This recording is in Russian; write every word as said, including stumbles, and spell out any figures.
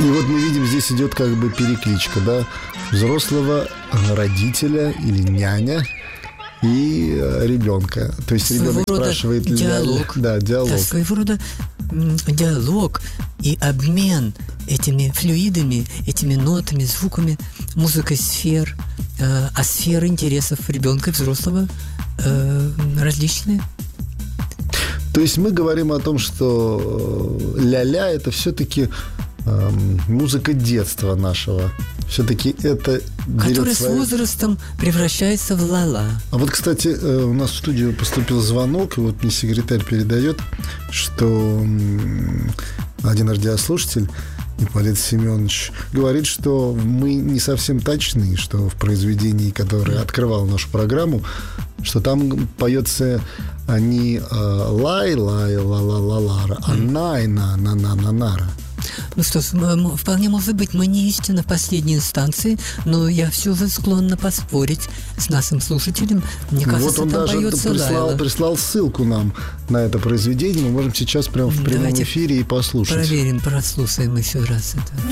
И вот мы видим, здесь идет как бы перекличка, да, взрослого родителя или няня и ребенка. То есть своего ребенок спрашивает... диалог. Да, диалог. Да, своего рода м, диалог и обмен этими флюидами, этими нотами, звуками, музыкой сфер. Э, а сферы интересов ребенка и взрослого э, различные. То есть мы говорим о том, что ля-ля – это все-таки э, музыка детства нашего. Все-таки это... Который свои... с возрастом превращается в ла-ла. А вот, кстати, у нас в студию поступил звонок, и вот мне секретарь передает, что один радиослушатель, Ипполит Семенович, говорит, что мы не совсем точны, что в произведении, которое открывало нашу программу, что там поется не лай лай ла ла ла лара, а най на на на на нара. Ну что, вполне может быть, мы не истинно в последней инстанции, но я все же склонна поспорить с нашим слушателем. Мне кажется, вот он там даже поется прислал, Лайла. прислал ссылку нам на это произведение. Мы можем сейчас прямо в прямом Давайте эфире и послушать. Проверим, прослушаем еще раз это.